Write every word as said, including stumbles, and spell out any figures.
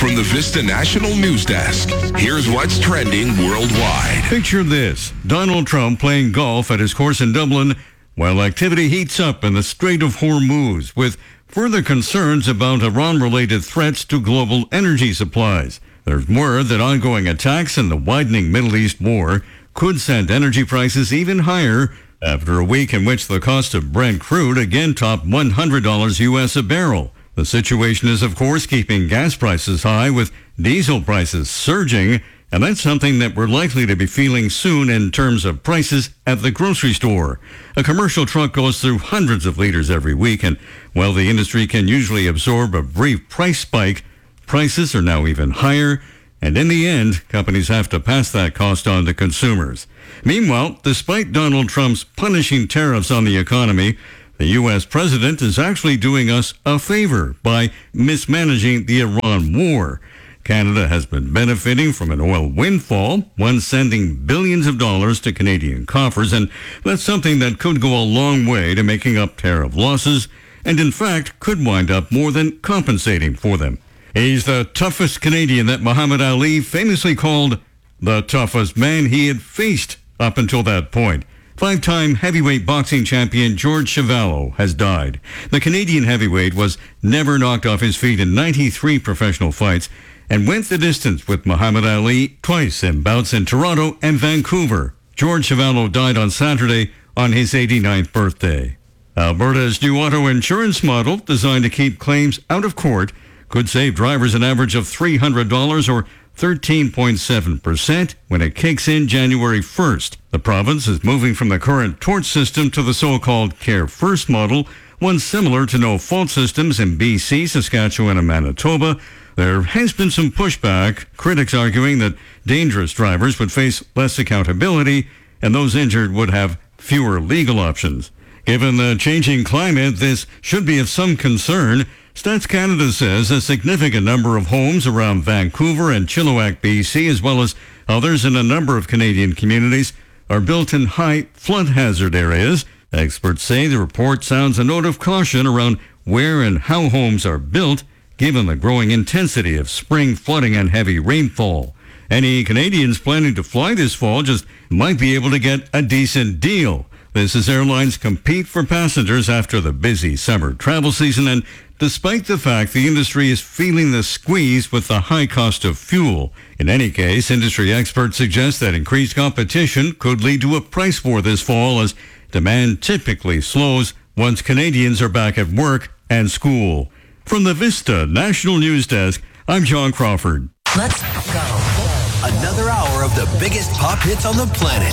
From the Vista National News Desk, here's what's trending worldwide. Picture this. Donald Trump playing golf at his course in Dublin while activity heats up in the Strait of Hormuz, with further concerns about Iran-related threats to global energy supplies. There's word that ongoing attacks and the widening Middle East war could send energy prices even higher after a week in which the cost of Brent crude again topped one hundred dollars U S a barrel. The situation is, of course, keeping gas prices high, with diesel prices surging, and that's something that we're likely to be feeling soon in terms of prices at the grocery store. A commercial truck goes through hundreds of liters every week, and while the industry can usually absorb a brief price spike, prices are now even higher, and in the end, companies have to pass that cost on to consumers. Meanwhile, despite Donald Trump's punishing tariffs on the economy, the U S president is actually doing us a favor by mismanaging the Iran war. Canada has been benefiting from an oil windfall, one sending billions of dollars to Canadian coffers, and that's something that could go a long way to making up tariff losses, and in fact could wind up more than compensating for them. He's the toughest Canadian that Muhammad Ali famously called the toughest man he had faced up until that point. Five-time heavyweight boxing champion George Chuvalo has died. The Canadian heavyweight was never knocked off his feet in ninety-three professional fights and went the distance with Muhammad Ali twice in bouts in Toronto and Vancouver. George Chuvalo died on Saturday on his eighty-ninth birthday. Alberta's new auto insurance model, designed to keep claims out of court, could save drivers an average of three hundred dollars or thirteen point seven percent when it kicks in January first. The province is moving from the current tort system to the so-called Care First model, one similar to no-fault systems in B C, Saskatchewan, and Manitoba. There has been some pushback, critics arguing that dangerous drivers would face less accountability and those injured would have fewer legal options. Given the changing climate, this should be of some concern. Stats Canada says a significant number of homes around Vancouver and Chilliwack, B C, as well as others in a number of Canadian communities, are built in high flood hazard areas. Experts say the report sounds a note of caution around where and how homes are built, given the growing intensity of spring flooding and heavy rainfall. Any Canadians planning to fly this fall just might be able to get a decent deal. This as airlines compete for passengers after the busy summer travel season, and despite the fact the industry is feeling the squeeze with the high cost of fuel. In any case, industry experts suggest that increased competition could lead to a price war this fall, as demand typically slows once Canadians are back at work and school. From the Vista National News Desk, I'm John Crawford. Let's go. Another hour of the biggest pop hits on the planet.